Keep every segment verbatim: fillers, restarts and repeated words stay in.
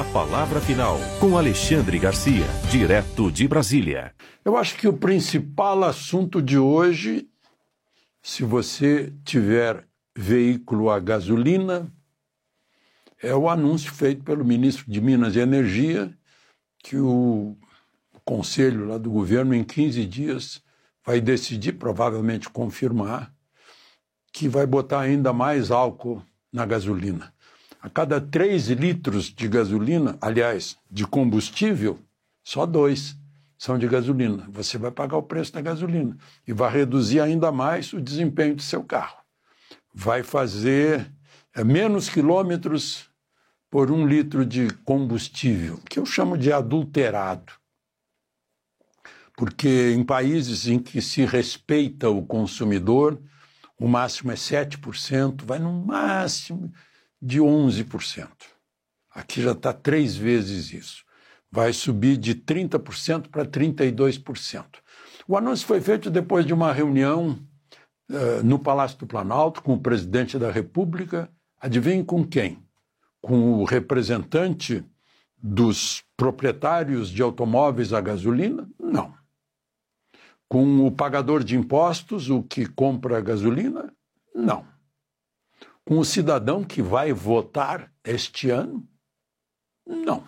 Palavra Final, com Alexandre Garcia, direto de Brasília. Eu acho que o principal assunto de hoje, se você tiver veículo a gasolina, é o anúncio feito pelo ministro de Minas e Energia, que o conselho lá do governo, em quinze dias, vai decidir, provavelmente confirmar, que vai botar ainda mais álcool na gasolina. A cada três litros de gasolina, aliás, de combustível, só dois são de gasolina. Você vai pagar o preço da gasolina e vai reduzir ainda mais o desempenho do seu carro. Vai fazer é, menos quilômetros por um litro de combustível, que eu chamo de adulterado. Porque em países em que se respeita o consumidor, o máximo é sete por cento, vai no máximo de onze por cento. Aqui já está três vezes isso. Vai subir de trinta por cento para trinta e dois por cento. O anúncio foi feito depois de uma reunião uh, no Palácio do Planalto com o presidente da República. Adivinhe com quem? Com o representante dos proprietários de automóveis a gasolina? Não. Com o pagador de impostos, o que compra a gasolina? Não. Com o cidadão que vai votar este ano? Não.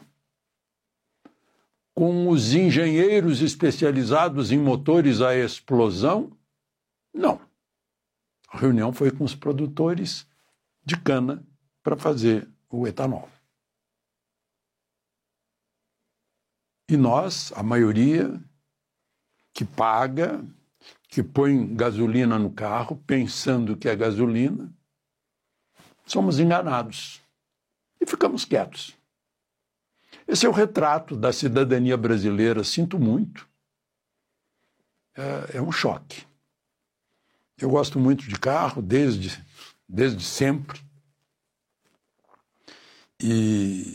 Com os engenheiros especializados em motores a explosão? Não. A reunião foi com os produtores de cana para fazer o etanol. E nós, a maioria, que paga, que põe gasolina no carro, pensando que é gasolina, somos enganados e ficamos quietos. Esse é o retrato da cidadania brasileira, sinto muito. É, é um choque. Eu gosto muito de carro desde, desde sempre. E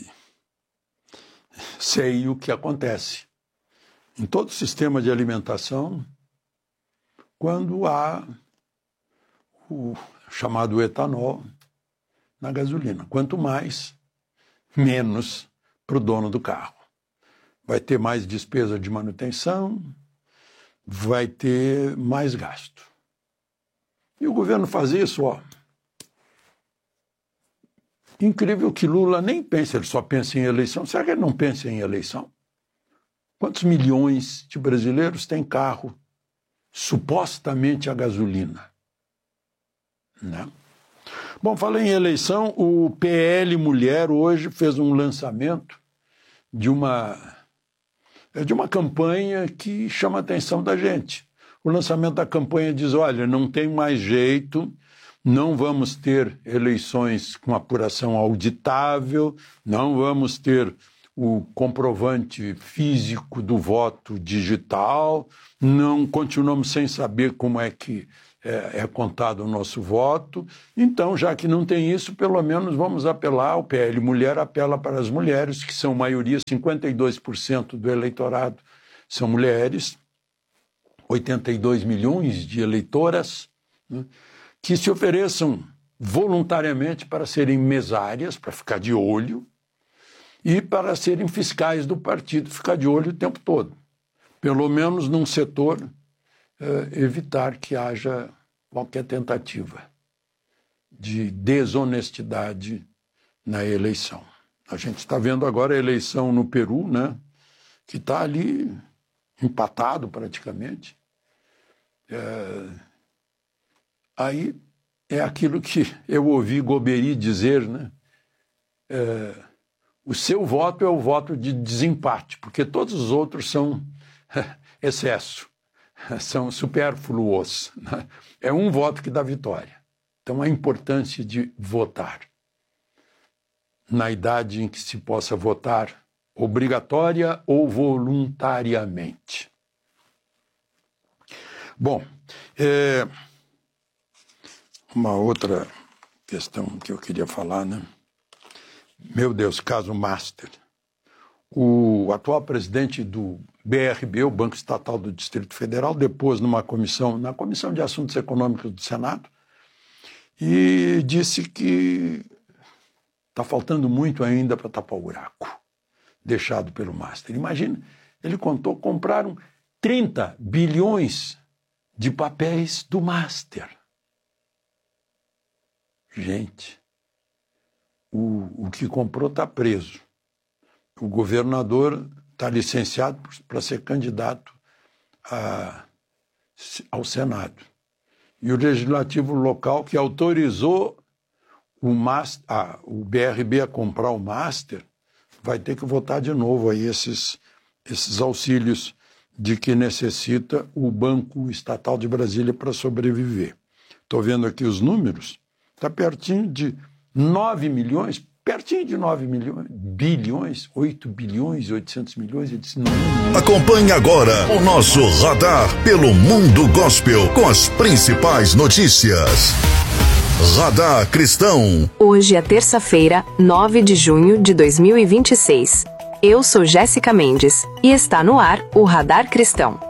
sei o que acontece em todo o sistema de alimentação quando há o chamado etanol na gasolina. Quanto mais, menos para o dono do carro. Vai ter mais despesa de manutenção, vai ter mais gasto. E o governo faz isso, ó. Incrível que Lula nem pensa, ele só pensa em eleição. Será que ele não pensa em eleição? Quantos milhões de brasileiros têm carro supostamente a gasolina? Não. Bom, falei em eleição, o P L Mulher hoje fez um lançamento de uma, de uma campanha que chama a atenção da gente. O lançamento da campanha diz, olha, não tem mais jeito, não vamos ter eleições com apuração auditável, não vamos ter o comprovante físico do voto digital, não continuamos sem saber como é que é, é contado o nosso voto. Então, já que não tem isso, pelo menos vamos apelar, o P L Mulher apela para as mulheres, que são maioria, cinquenta e dois por cento do eleitorado são mulheres, oitenta e dois milhões de eleitoras, né, que se ofereçam voluntariamente para serem mesárias, para ficar de olho, e para serem fiscais do partido, ficar de olho o tempo todo. Pelo menos num setor, eh, evitar que haja qualquer tentativa de desonestidade na eleição. A gente está vendo agora a eleição no Peru, né, que está ali empatado praticamente. É... Aí é aquilo que eu ouvi Goberi dizer, né? É... O seu voto é o voto de desempate, porque todos os outros são excesso, são supérfluos. Né? É um voto que dá vitória. Então, a importância de votar na idade em que se possa votar obrigatória ou voluntariamente. Bom, é... uma outra questão que eu queria falar, né? Meu Deus, caso Master. O atual presidente do B R B, o Banco Estatal do Distrito Federal, depôs numa comissão, na Comissão de Assuntos Econômicos do Senado, e disse que está faltando muito ainda para tapar o buraco. deixado pelo Master. Imagina, ele contou, compraram trinta bilhões de papéis do Master. Gente, o, o que comprou está preso. O governador está licenciado para ser candidato a, ao Senado. E o legislativo local que autorizou o, Master, ah, o B R B a comprar o Master vai ter que votar de novo aí esses, esses auxílios de que necessita o Banco Estatal de Brasília para sobreviver. Estou vendo aqui os números, está pertinho de nove milhões, pertinho de nove milhões, bilhões, oito bilhões, oitocentos milhões. Eu disse, não, não. Acompanhe agora o nosso Radar pelo Mundo Gospel com as principais notícias. Radar Cristão. Hoje é terça-feira, nove de junho de dois mil e vinte e seis. Eu sou Jéssica Mendes e está no ar o Radar Cristão.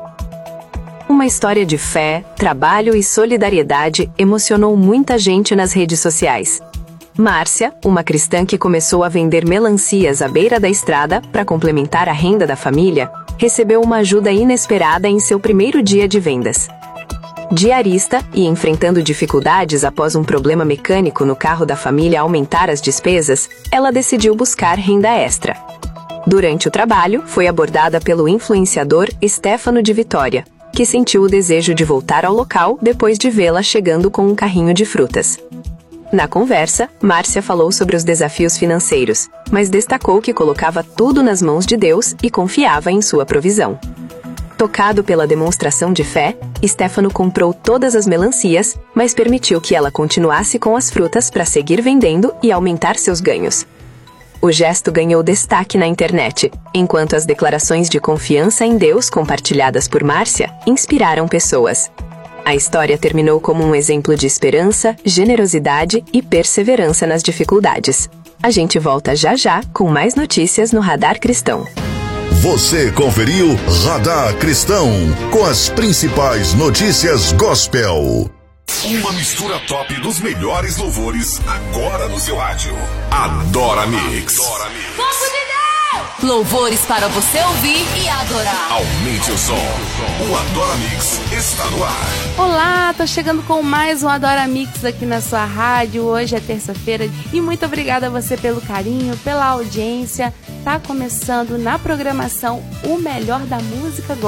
Uma história de fé, trabalho e solidariedade emocionou muita gente nas redes sociais. Márcia, uma cristã que começou a vender melancias à beira da estrada para complementar a renda da família, recebeu uma ajuda inesperada em seu primeiro dia de vendas. Diarista e enfrentando dificuldades após um problema mecânico no carro da família aumentar as despesas, ela decidiu buscar renda extra. Durante o trabalho, foi abordada pelo influenciador Stefano de Vitória, que sentiu o desejo de voltar ao local depois de vê-la chegando com um carrinho de frutas. Na conversa, Márcia falou sobre os desafios financeiros, mas destacou que colocava tudo nas mãos de Deus e confiava em sua provisão. Tocado pela demonstração de fé, Stefano comprou todas as melancias, mas permitiu que ela continuasse com as frutas para seguir vendendo e aumentar seus ganhos. O gesto ganhou destaque na internet, enquanto as declarações de confiança em Deus compartilhadas por Márcia inspiraram pessoas. A história terminou como um exemplo de esperança, generosidade e perseverança nas dificuldades. A gente volta já já com mais notícias no Radar Cristão. Você conferiu Radar Cristão com as principais notícias gospel. Uma mistura top dos melhores louvores agora no seu rádio. Adora Mix. Adora Mix. Povo de Deus! Louvores para você ouvir e adorar. Aumente o som. O Adora Mix está no ar. Olá, tô chegando com mais um Adora Mix aqui na sua rádio. Hoje é terça-feira e muito obrigada a você pelo carinho, pela audiência. Tá começando na programação o melhor da música gospel.